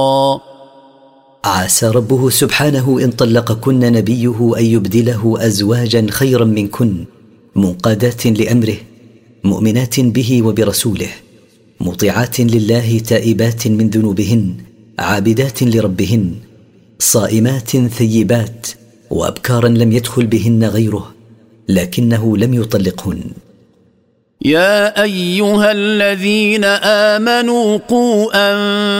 عسى ربه سبحانه إن طلقكن نبيه أن يبدله أزواجا خيرا منكن منقادات لأمره مؤمنات به وبرسوله مطيعات لله تائبات من ذنوبهن عابدات لربهن صائمات ثيبات وأبكارا لم يدخل بهن غيره لكنه لم يطلقهن. يا أيها الذين آمنوا قوا